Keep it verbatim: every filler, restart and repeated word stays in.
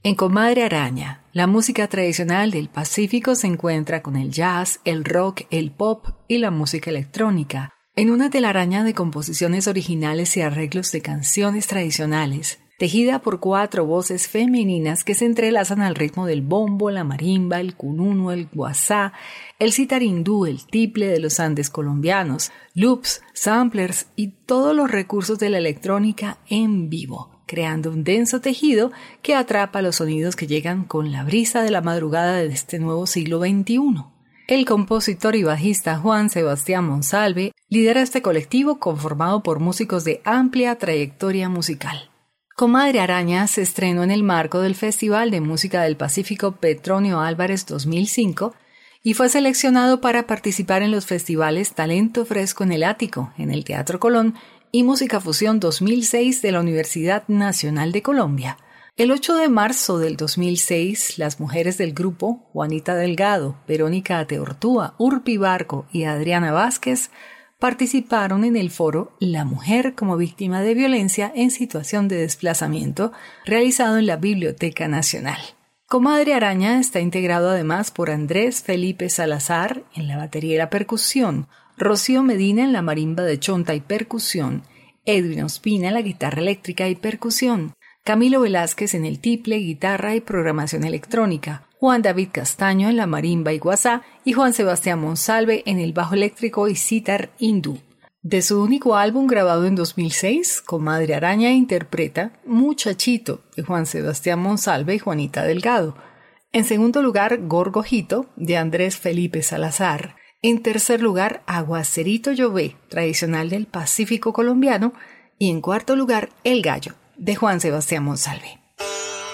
En Comadre Araña, la música tradicional del Pacífico se encuentra con el jazz, el rock, el pop y la música electrónica, en una telaraña de composiciones originales y arreglos de canciones tradicionales, tejida por cuatro voces femeninas que se entrelazan al ritmo del bombo, la marimba, el cununu, el guasá, el sitar hindú, el tiple de los Andes colombianos, loops, samplers y todos los recursos de la electrónica en vivo, creando un denso tejido que atrapa los sonidos que llegan con la brisa de la madrugada de este nuevo siglo veintiuno. El compositor y bajista Juan Sebastián Monsalve lidera este colectivo conformado por músicos de amplia trayectoria musical. Comadre Araña se estrenó en el marco del Festival de Música del Pacífico Petronio Álvarez dos mil cinco y fue seleccionado para participar en los festivales Talento Fresco en el Ático, en el Teatro Colón, y Música Fusión dos mil seis de la Universidad Nacional de Colombia. El ocho de marzo del dos mil seis, las mujeres del grupo, Juanita Delgado, Verónica Ateortúa, Urpi Barco y Adriana Vázquez, participaron en el foro La Mujer como Víctima de Violencia en Situación de Desplazamiento, realizado en la Biblioteca Nacional. Comadre Araña está integrado además por Andrés Felipe Salazar en la batería y la percusión, Rocío Medina en la marimba de chonta y percusión, Edwin Ospina en la guitarra eléctrica y percusión, Camilo Velázquez en el tiple, guitarra y programación electrónica, Juan David Castaño en la marimba y guasá y Juan Sebastián Monsalve en el bajo eléctrico y sitar hindú. De su único álbum grabado en dos mil seis, Comadre Araña interpreta Muchachito de Juan Sebastián Monsalve y Juanita Delgado. En segundo lugar, Gorgojito de Andrés Felipe Salazar. En tercer lugar, Aguacerito Llové, tradicional del Pacífico colombiano. Y en cuarto lugar, El Gallo de Juan Sebastián Monsalve.